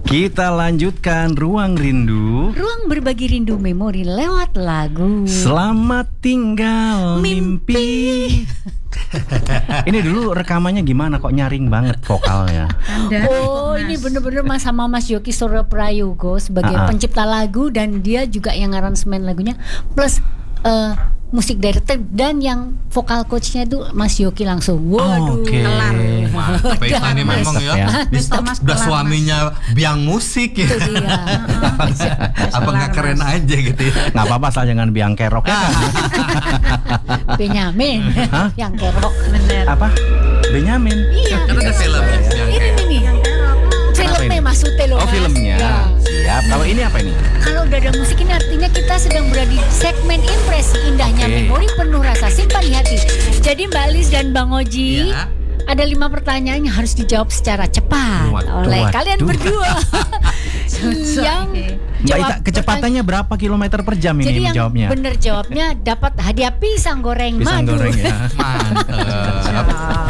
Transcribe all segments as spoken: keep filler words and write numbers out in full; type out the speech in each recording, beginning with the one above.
Kita lanjutkan Ruang Rindu. Ruang berbagi rindu memori lewat lagu. Selamat tinggal mimpi, mimpi. Ini dulu rekamannya gimana kok nyaring banget vokalnya? Anda, oh ini bener-bener mas sama Mas Yoki Soro Prayogo sebagai uh-uh. pencipta lagu, dan dia juga yang aransemen lagunya plus uh, musik director, dan yang vokal coachnya itu Mas Yoki langsung. Waduh, okay. kelar. Mantap ya, ini memang ya. ya. Udah suaminya biang musik ya. Apa nggak keren aja gitu ya? Nggak apa-apa, asal jangan biang kerok ya kan? Benyamin, yang kerok. Bener. Apa? Benyamin? Iya. Kan ada filmnya biang kerok. Ini nih. Filmnya maksudnya loh. Oh mas. Filmnya. Ya. Siap. Kalau ini apa ini? Kalau udah ada musik ini artinya kita sedang berada di segmen impresi indahnya okay. memori penuh rasa simpan di hati. Jadi Mbak Lis dan Bang Oji, ya. Ada lima pertanyaan yang harus dijawab secara cepat waduh, oleh waduh. kalian berdua. Yang Mbak Ita, kecepatannya berapa kilometer per jam ini menjawabnya? Jadi yang benar jawabnya dapat hadiah pisang goreng pisang madu. Goreng ya. Mantap.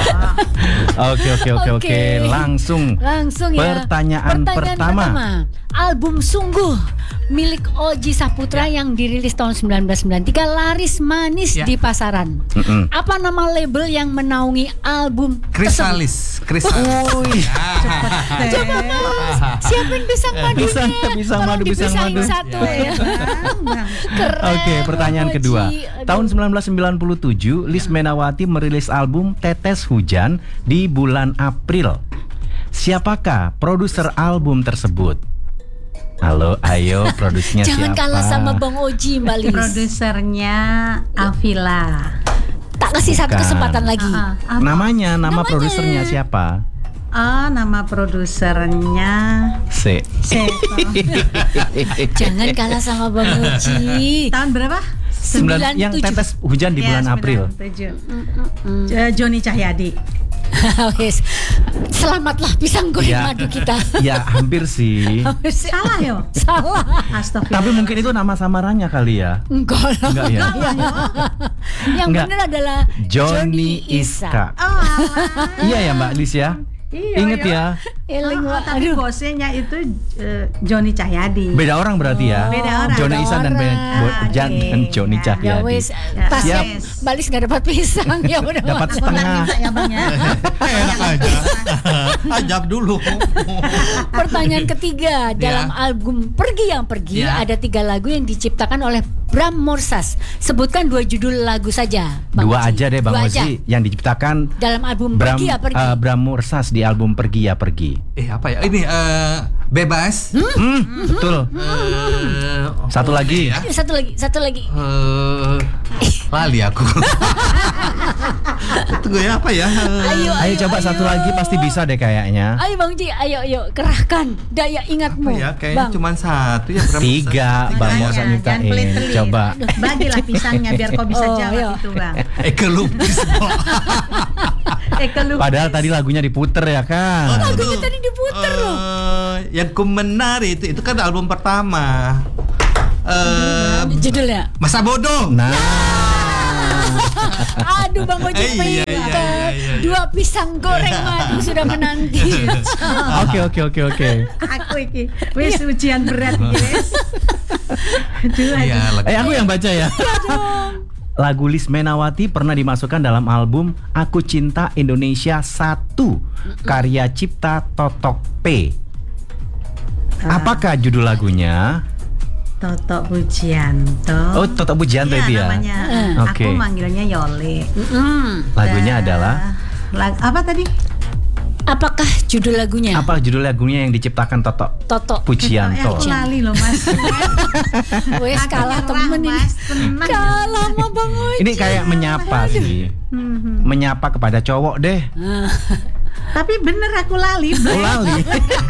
Oke oke oke oke. Langsung. Langsung ya. Pertanyaan, Pertanyaan pertama. pertama. Album Sungguh milik Oji Saputra ya. yang dirilis tahun sembilan belas sembilan puluh tiga laris manis ya. di pasaran. Mm-mm. Apa nama label yang menaungi album Krisalis? Krisalis. Oh iya. Coba Mas, siapin pisang madunya. Pisang, pisang madu, pisang madu. Satu ya. Keren. Oke, pertanyaan Oji. kedua. Aduh. Tahun sembilan belas sembilan puluh tujuh, Lis Menawati merilis album Tetes Hujan di bulan April. Siapakah produser album tersebut? Halo, ayo produsernya siapa? Jangan kalah sama Bang Oji, Mbak Lis. Produsernya Avila. Tak kasih Bukan. satu kesempatan lagi. Uh, uh, namanya, nama Namanya. produsernya siapa? Oh, nama produsernya C. C. Jangan kalah sama Bang Oji. Tahun berapa? sembilan Yang tetes hujan di ya, bulan April. Mm-mm. Joni Cahyadi. Wes, selamatlah pisang goreng ya, madu kita. Ya hampir sih. Salah yo. Salah. Astagfirullah. Tapi mungkin itu nama samarannya kali ya. Enggak lah. Enggak ya. Yang benar adalah Johnny Iska. Oh, iya ya Mbak Lis ya. Iya, Ingat iya. ya. Oh, oh, tapi bosnya itu uh, Johnny Cahyadi. Beda orang berarti ya. Oh, beda orang. Johnny Isan dan Ben Jan okay. dan Johnny ya. Cahyadi. Ya, pas siap. Balis nggak dapat pisang ya udah. Dapat setengah. Ya, Bang, ya. Enak aja. Ajab dulu. Pertanyaan ketiga, dalam ya. album Pergi Yang Pergi ya. ada tiga lagu yang diciptakan oleh Bram Morsas. Sebutkan dua judul lagu saja, Bang Dua Oji. aja deh Bang dua Oji aja. yang diciptakan dalam album Bram, Pergi Ya Pergi. Uh, Bram Morsas di album Pergi Ya Pergi. Eh apa ya? Ini uh, Bebas. Hmm, hmm betul. Uh, satu lagi ya. Satu lagi, satu lagi. Uh, lali aku. Tunggu ya apa ya? Uh, ayo, ayo, ayo coba ayo. satu lagi pasti bisa deh kayaknya. Ayo Bang Ji, ayo ayo kerahkan daya ingatmu. Apa ya? Kayaknya cuma satu ya. Tiga, Bang Morsas nyiptain. Coba. Bagilah pisangnya biar kau bisa oh, jawab iya. itu Bang. Eke lupis. Eke lupis. Padahal tadi lagunya diputer ya kan. Oh, lagunya tadi diputer loh. Uh, yang ku menari itu itu kan album pertama. Uh, Judulnya Masa Bodoh. Nah. Aduh Bang Oji eh, iya, iya, iya, iya. Dua pisang goreng madu sudah menanti. Oke oke oke oke. Aku iki wis ujian berat guys. Aduh, iya, eh aku yang baca ya. Lagu Lis Menawati pernah dimasukkan dalam album Aku Cinta Indonesia satu karya cipta Totok P. Apakah judul lagunya? Totok Pujianto. Oh, Totok Pujianto ya, itu ya. Namanya. Mm. Aku okay. manggilnya Yole. Mm. Lagunya Dan, adalah lag, apa tadi? Apakah judul lagunya? Apa judul lagunya yang diciptakan Totok? Totok Pujianto. Aku lali loh Mas. Wes kalah temen ini. Kalah sama Bang Oji. Ini kayak menyapa sih. Menyapa kepada cowok deh. Tapi bener aku lali. Oh, lali.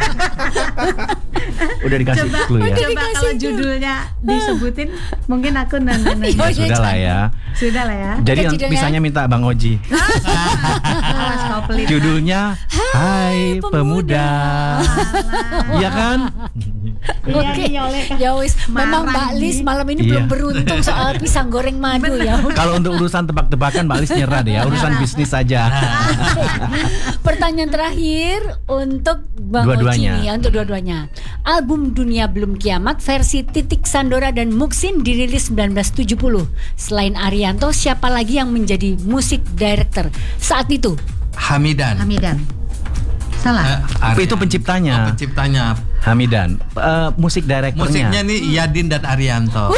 Udah dikasih coba, clue ya. Coba kalau judulnya disebutin mungkin aku nanya. Ya, sudah lah ya. Sudah lah ya. Jadi yang bisanya minta Bang Oji. Awas kau pelit. Judulnya Hai, Hai Pemuda. Iya kan? Oke. Ya wis, memang Mbak Lis malam ini Iya. belum beruntung soal pisang goreng madu ya. Kalau untuk urusan tebak-tebakan Mbak Lis nyerah deh ya, urusan bisnis saja. Pertanyaan terakhir untuk Bang Oji Dua-duanya. nih ya, untuk dua-duanya. Album Dunia Belum Kiamat versi Titik Sandora dan Muksin dirilis sembilan belas tujuh puluh. Selain Arianto, siapa lagi yang menjadi musik director saat itu? Hamidan. Hamidan. Salah. Eh, Arya. Itu penciptanya. Oh, penciptanya. Hamidan. Eh, musik direkturnya. Musiknya nih Yadin dan Arianto.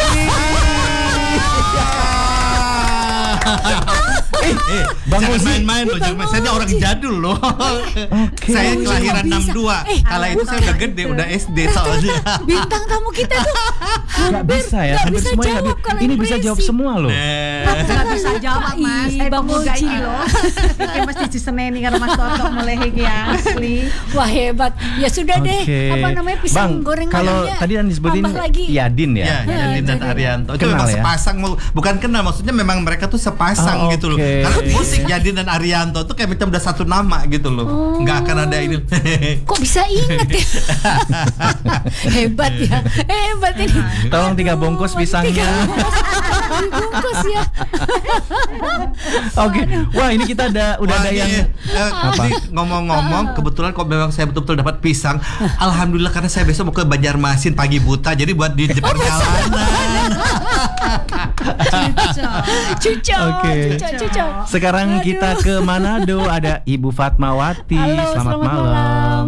Eh, eh, Bang Jangan Ozi. main-main loh, jangan main. Saya ini orang jadul loh. Oke. Saya Bang Ozi kelahiran kok enam bisa? dua. Eh, Kala itu saya udah gede, udah S D soalnya. Bintang tamu kita tuh Nggak bisa ya, nggak hampir bisa semuanya nggak jawab bi- kalau Ini bisa impresi. jawab semua loh. Eh, Nggak bisa jawab Mas. Ih, Saya Bang pemuda Oji. ini loh. Iki mesti diseneni karo Mas Toto mulai iki asli. Wah hebat. Ya sudah deh. Oke. Apa namanya pisang Bang, goreng kalau madunya tadi yang disebutin tambah lagi. Yadin ya. Ya, Yadin dan Arianto. Itu Kenal memang ya? sepasang, mau- bukan kenal, maksudnya memang mereka tuh sepasang Oh, gitu loh. oke. Karena musik Yadin dan Arianto tuh kayak macam udah satu nama gitu loh. Nggak akan ada ini. Kok bisa ingat ya? Hebat ya. Hebat ini. Tolong tiga bungkus pisangnya. Bungkus ya. Oke. Wah, ini kita ada udah Wah, ada ini, yang eh, Apa? ini ngomong-ngomong, kebetulan kok memang saya betul-betul dapat pisang. Alhamdulillah, karena saya besok mau ke Banjarmasin pagi buta, jadi buat di Oh, perjalanan. Cucok. Oke. Cucok, cucok. Sekarang kita ke Manado, ada Ibu Fatmawati. Halo, selamat, selamat malam. malam.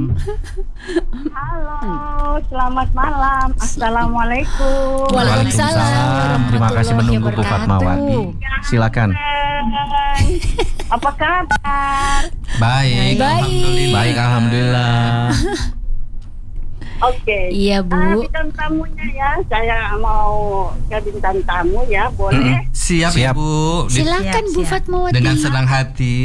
Halo, selamat malam. Assalamualaikum. Waalaikumsalam. Terima kasih menunggu Bu warahmatullahi Fatmawati. wabarakatuh. Silakan. Apa kabar? Baik, Baik. alhamdulillah. Baik, alhamdulillah. Oke. Iya, Bu. Ah, bintang tamunya ya, saya mau ke bintang tamu ya, boleh? Siap, Siap. Ibu. Di- Silakan Siap, Bu siap. Fatmawati. dengan senang hati.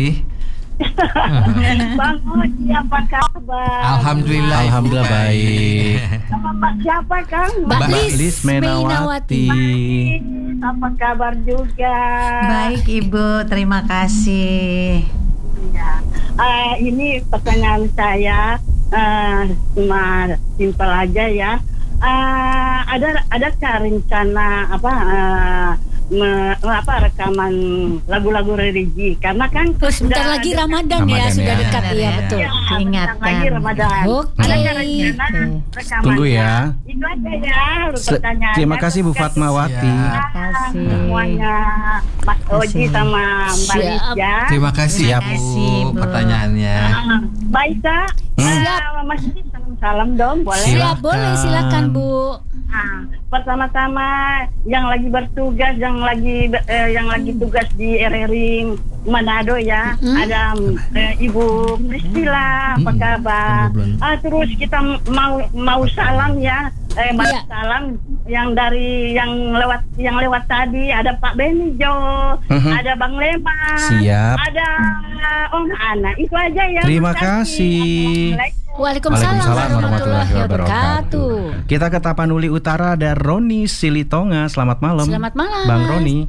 Bang Oji, apa kabar? Alhamdulillah. Ibu, Alhamdulillah baik. Sama Mbak siapa Kang? Mbak Mbak Lis Lis Menawati. Apa kabar juga? Baik Ibu, terima kasih. Ya. Ah, ini pertanyaan saya ah, cuma simpel aja ya. Ah, ada adakah rencana apa ah, me- apa rekaman lagu-lagu religi? Karena kan Oh, sebentar sudah lagi ada- Ramadan, ya, Ramadan sudah ya. dekat Ramadan ya, ya. betul. Ya, Diingatkan. bentar lagi Ramadan. Oke. Adakah rencana Oke. rekamannya? Tunggu ya. Itu aja ya Se- pertanyaannya. Terima kasih Bu Fatmawati. Siap. Ah, kasih. semuanya Mas Oji Kasih. sama Mbak Siap. Lis ya. Terima kasih, Siap. Bu, kasih, Bu. pertanyaannya. Ah, Baik Kak. Siap. Ah, Mas Lis salam-salam dong, boleh? Siap, boleh, silakan Bu. Ah, pertama-tama yang lagi bertugas, yang lagi eh, yang lagi tugas di R R I Manado ya, Mm-mm. ada eh, Ibu Priscila, apa Mm-mm. kabar? Ah, terus kita mau mau salam ya, eh, mau Iya. salam yang dari yang lewat yang lewat tadi ada Pak Benijo, Mhm. ada Bang Leman, Siap. ada Om Ana, itu aja ya. Terima kasih. kasih. Assalamualaikum. Waalaikumsalam warahmatullahi wabarakatuh. Kita ke Tapanuli Utara, ada Roni Silitonga. Selamat malam. Selamat malam, Bang Mas. Roni.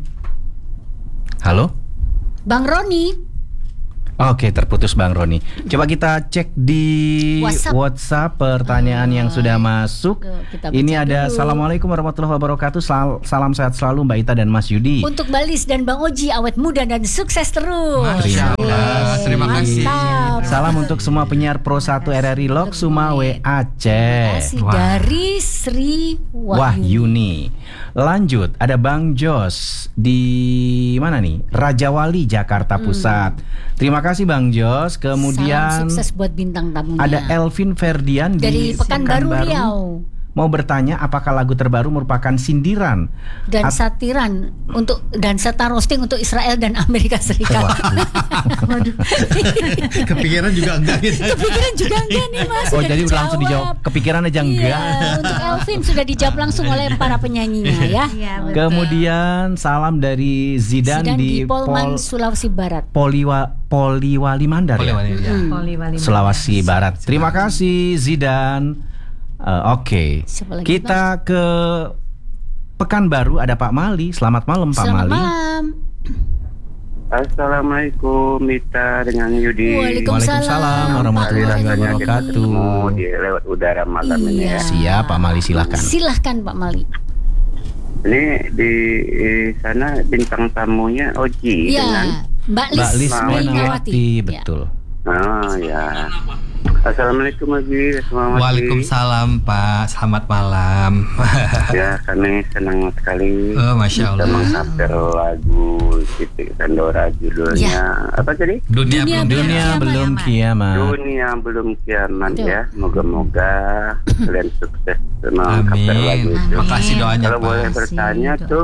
Halo. Bang Roni. Oke, terputus Bang Roni. Coba kita cek di WhatsApp. WhatsApp, pertanyaan yang sudah masuk. Tuh, kita Ini baca ada dulu. Assalamualaikum warahmatullahi wabarakatuh. Sal- Salam sehat selalu Mbak Ita dan Mas Yudi. Untuk Mbak Lis dan Bang Oji, awet muda dan sukses terus. Masya Allah, terima kasih. Mantap. Salam untuk semua penyiar Pro satu R R I Lok Sumawe Aceh. Kasih Wah. dari Sri Wahyuni. Wahyuni. Lanjut, ada Bang Jos di mana nih? Raja Wali, Jakarta Pusat. Terima kasih Bang Jos. Kemudian Salam sukses buat bintang tamunya. ada Elvin Ferdian dari di Pekanbaru Riau. Mau bertanya apakah lagu terbaru merupakan sindiran Dan At- satiran untuk dan serta roasting untuk Israel dan Amerika Serikat. Waduh. Kepikiran juga enggak gitu. Kepikiran juga enggak nih Mas? Oh, Sudah jadi udah langsung dijawab. Kepikiran aja enggak. Iya, untuk Elvin sudah dijawab langsung oleh para penyanyinya ya. Iya, betul. Kemudian salam dari Zidan, Zidan di, di Polman, Pol Sulawesi Barat. Poliwa Poliwali Mandar ya? Boleh, ya. Hmm. Poli Wali Sulawesi Barat. Terima kasih Zidan. Eh, Oke, Siapa lagi, kita ke Pekanbaru, ada Pak Mali. Selamat malam Pak Selamat Mali. malam. Assalamualaikum Mita dengan Yudi. Waalaikumsalam warahmatullahi wabarakatuh. Mau di lewat udara malam ini Iya. ya. Siap Pak Mali, silahkan. Silahkan Pak Mali. Ini di sana bintang tamunya Oji Iya, dengan Mbak Lis, Mbak Lis Menawati. Menawati, betul. Oh ya. Assalamualaikum Oji. Assalamualaikum. Waalaikumsalam Pak, selamat malam. Ya, kami senang sekali Oh, Masya bisa Allah. mengcover lagu Titik Sandora judulnya Ya. apa tadi? Dunia, Dunia belum belum Dunia kiamat. belum kiamat. Dunia belum kiamat Betul. ya. Moga-moga kalian sukses mengcover lagu Amin. itu. Makasih doanya Kalau boleh Pak. bertanya tuh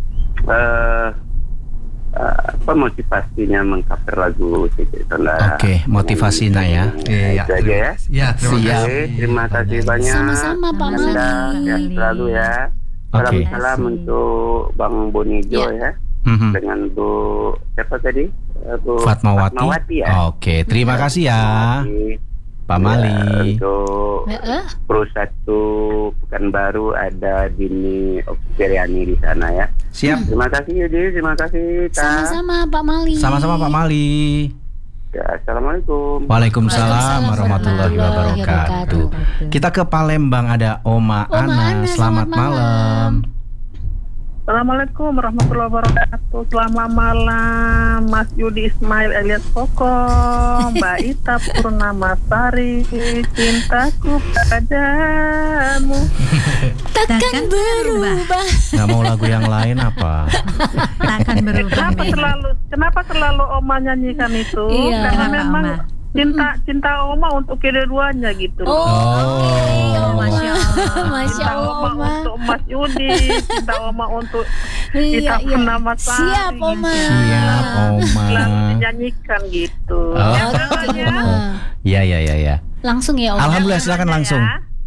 eh eh, apa motivasinya mengcover lagu Titik Sandora? Oke, motivasinya ya. Iya, Itu aja ya. Ya, terima Siap. kasih. Oke, terima kasih banyak. Sama-sama, Pak Anda Mali. sehat selalu ya. Oke. Salam-salam untuk Bang Bonijo ya. Mhm. Dengan Bu siapa tadi? Eh, Bu Fatmawati. Fatmawati ya. Oke, terima kasih ya Oke. Pak Ya, Mali. untuk Heeh. Pro satu Pekanbaru ada Dini Oksiriani di sana ya. Siap. Terima kasih Yudi, terima kasih Ta. Sama-sama Pak Mali. Sama-sama Pak Mali. Ya, Assalamualaikum. Waalaikumsalam Waalaikumsalam warahmatullahi warahmatullahi wabarakatuh. wabarakatuh. Kita ke Palembang, ada Oma, Oma Ana. Ana, Selamat selamat malam. malam. Assalamualaikum warahmatullahi wabarakatuh. Selamat malam Mas Yudi Ismail alias Koko, Mbak Ita Purnamasari, cintaku padamu. Takkan berubah. Nggak mau lagu yang lain apa? Takkan berubah. Kenapa selalu kenapa selalu Oma nyanyikan itu? Iya. Karena Kenapa, memang Oma? cinta cinta Oma untuk kedua-duanya gitu. Oh, Oh, Masya Allah. Masya Cinta Allah, Oma Oma. untuk Mas Yudi, cinta Oma untuk Iya, Ita iya. Purnamasari. Siap, Oma. Siap, Oma. Selalu dinyanyikan gitu. Oh. Ya, Oke, doanya. Oma. Iya, iya, iya, ya. Langsung ya, Oma. Alhamdulillah, silakan langsung.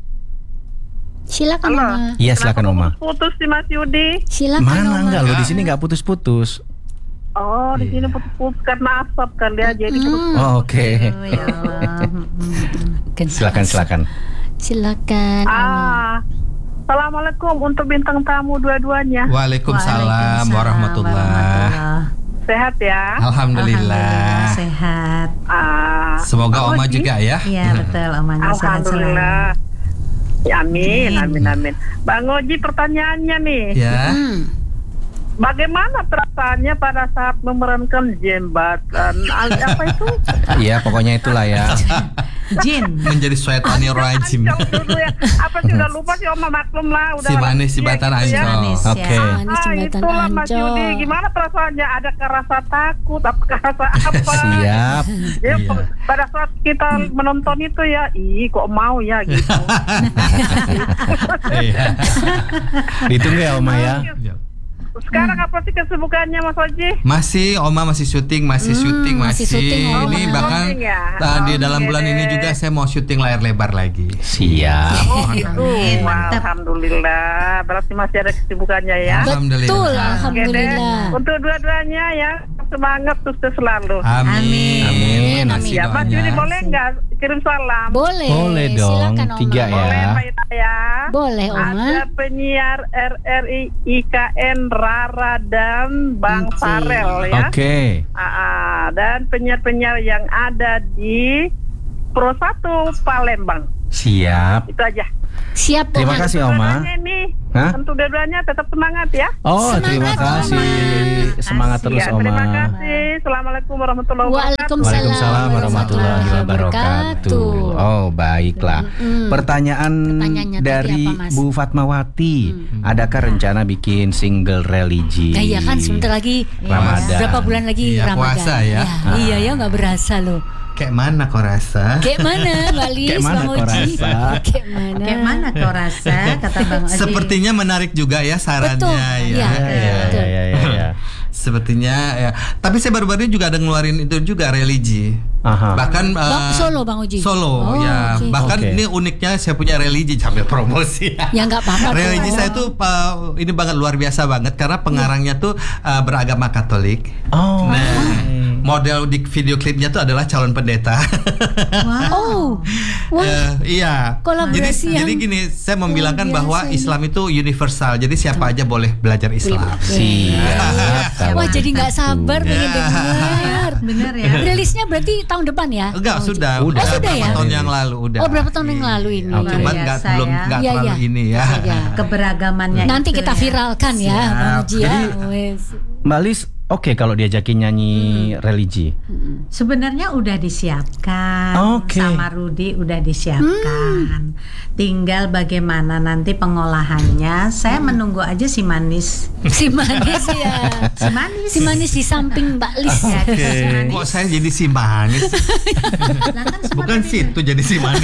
Silakan, Halo. Oma. Iya, silakan Oma. Putus sih Mas Yudi. Silakan, Mana Oma. enggak lo di sini nggak putus-putus. Oh, di sini putus-putus karena asap kali ya, jadi putus. Hmm. Oh, oke. Ya Allah. Silakan, silakan. Silakan, Oma. Ah, Assalamualaikum untuk bintang tamu dua-duanya. Waalaikumsalam warahmatullahi. Sehat ya? Alhamdulillah. Sehat. Ah, Semoga Bang Oma Oji? juga ya. Iya betul, Omanya sehat selalu. Alhamdulillah. Ya, amin, amin, amin. Bang Oji, pertanyaannya nih. Ya. Hmm. Bagaimana perasaannya pada saat memerankan jembatan? Al- Apa itu? Iya, pokoknya itulah ya. Jin. Menjadi syaitanir rajim. Ancol dulu ya. Apa sih, udah lupa sih Oma, maklum lah. Udah Si manis iya jembatan gitu ya. Ancol. Manis, ya. Oke. Manis Ah, jembatan itulah Mas Ancol. Yudi. Gimana perasaannya? Adakah rasa takut? Apakah rasa apa? Siap. Ya, Iya. pada saat kita menonton itu ya, ih kok mau ya gitu. Iya. Ditunggu ya Oma ya. Sekarang apa sih kesibukannya Mas Oji? Masih Oma masih syuting, masih Hmm, syuting, masih masih. syuting, Oma. Ini bahkan Syuting ya? tadi Oke dalam bulan ini deh. juga saya mau syuting layar lebar lagi. Siap. Oh gitu. Amin, Wah, mantap. Alhamdulillah. Berarti masih ada kesibukannya ya. Alhamdulillah. Betul, Oke deh. alhamdulillah. Untuk dua-duanya ya, semangat sukses selalu. Amin. Amin. Masih Ya, Mas doanya. Yudi boleh nggak kirim salam? Boleh. Boleh dong, Silakan, Oma. tiga ya. Boleh Mbak Ita ya. Boleh, Oma. Ada penyiar R R I I K N Rara dan Bang Oke. Farel ya. Oke. Ah, ah, dan penyiar-penyiar yang ada di Pro satu Palembang. Siap. Itu aja. Siap, Terima Oma. kasih Oma. Dua-duanya nih, Hah? untuk dua-duanya tetap semangat ya. Oh, Semangat, terima kasih. Oma. Semangat terus Ya, Oma. terima kasih. Assalamualaikum warahmatullahi wabarakatuh. Waalaikumsalam. Waalaikumsalam warahmatullahi wabarakatuh. Oh, baiklah. Mm-mm. Pertanyaan Pertanyaannya tadi dari apa, Mas? Bu Fatmawati, Hmm. adakah rencana bikin single religi? Nah, iya kan sebentar lagi Ramadan. berapa bulan lagi Iya, Ramadan. puasa ya. Ya, Iya ya nggak berasa loh. Kayak mana kok rasa? Kayak mana Mbak Lis, Kayak mana Bang kok Oji? rasa? Kayak mana? Kayak mana kau rasa kata Bang Oji? Sepertinya menarik juga ya sarannya Betul, ya. iya. Ya, ya, ya, ya, ya, ya. Sepertinya ya. Tapi saya baru-baru ini juga ada ngeluarin itu juga religi. Aha. Bahkan Bang, eh, Solo, Bang Oji? Solo Oh, ya. oke. Bahkan Oke. ini uniknya saya punya religi sambil promosi. Ya nggak apa-apa. Religi kok. saya tuh uh, ini banget luar biasa banget karena pengarangnya tuh uh, beragama Katolik. Oh. Nah, model di video klipnya tuh adalah calon pendeta. Wow. Oh, wah. Uh, iya. Kolaborasi jadi, yang jadi gini, saya membilangkan biasa bahwa ini. Islam itu universal. Jadi siapa aja boleh belajar Islam. Siap. Wah, jadi nggak sabar pengen dengar. Bener ya. Rilisnya berarti tahun depan ya? Enggak, Oh, sudah. Oh, Udah sudah berapa ya? tahun yang lalu udah. Oh, berapa tahun yang lalu ini? Oh, cuman Luar nggak biasa belum ya. nggak Iya, terlalu iya. ini ya. Iya. Keberagamannya Nanti itu kita ya. viralkan ya, Siap. Bang Uji ya. Jadi- Wes. Mbak Lis, oke kalau diajakin nyanyi religi. Sebenarnya udah disiapkan, Oke. sama Rudi udah disiapkan. Tinggal bagaimana nanti pengolahannya. Saya menunggu aja si manis. Si manis ya. Si manis. Si manis di samping Mbak Lis. Ya, Oke. si manis. Kok saya jadi si manis? Lah kan semua Bukan tadi- situ jadi si manis.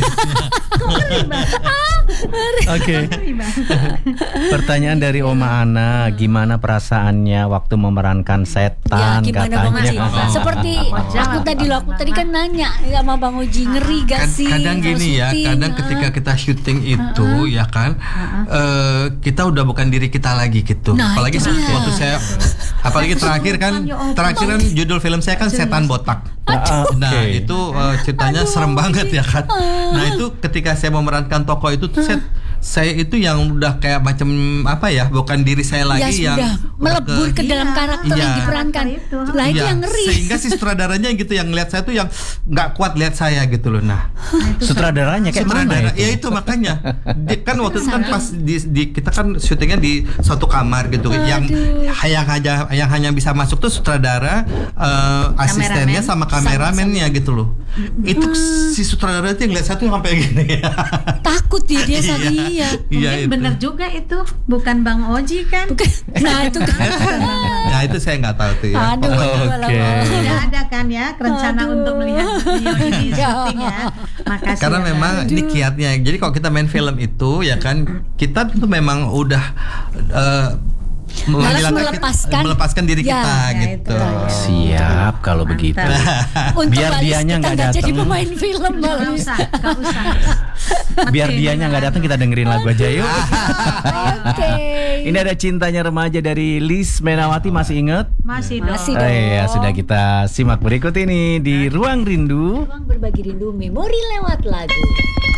Oke. Pertanyaan dari Oma Ana, gimana perasaannya waktu memerankan Ya setan gimana Bang Uji? katanya? Oh. Seperti Oh, aku jawab, tadi loh, aku Bang. tadi kan nanya sama Bang Uji, ngeri gak Kad- sih? kadang kalau gini ya, syuting? kadang Ah. ketika kita syuting itu ya kan, eh, kita udah bukan diri kita lagi gitu. Nah, Apalagi itu dia. waktu saya, apalagi terakhir kan, terakhir kan judul film saya kan Setan Botak. Ah, Nah oke. itu eh, ceritanya Aduh, serem banget ya kan. Ah. Nah itu ketika saya memerankan tokoh itu tuh saya, saya itu yang udah kayak macam apa ya, bukan diri saya Ya lagi yang sudah melebur ke dalam Iya. karakter yang Iya. diperankan. Karakter itu. Lah itu Iya, yang ngeri. sehingga si sutradaranya gitu yang lihat saya tuh yang nggak kuat lihat saya gitu loh. Nah Sutradaranya kayak mana sutradara itu? ya itu makanya Di- kan waktu itu kan pas di, di- kita kan syutingnya di suatu kamar gitu yang yang hanya yang hanya bisa masuk tuh sutradara, eh, asistennya sama kameramennya gitu loh. Itu si sutradara itu yang lihat saya tuh sampai gini. Takut dia dia saat iya. Iya Mungkin itu. bener juga itu, bukan Bang Oji kan? Bukan. Nah itu kan. Nah itu saya nggak tahu tuh ya. Aduh. Oke. Tidak ada kan ya rencana Aduh. untuk melihat video ini syuting ya. Makasih. Karena ya, Bang. memang ini kiatnya. Jadi kalau kita main film itu ya kan, kita tuh memang udah eh, menghilangkan- melepaskan. melepaskan diri Ya, kita ya, gitu. itu ya. Siap kalau begitu. Untuk Biar Mbak Lis, dianya kita nggak nggak jadi datang. pemain film Mbak Gak Lis. usah, gak usah. Biar dianya nggak datang, kita dengerin lagu aja yuk. Oke. Ini ada Cintanya Remaja dari Lis Menawati, masih inget? Masih dong. Masih Oh, dong. iya, sudah kita simak berikut ini di Ruang Rindu. Ruang berbagi rindu, memori lewat lagu.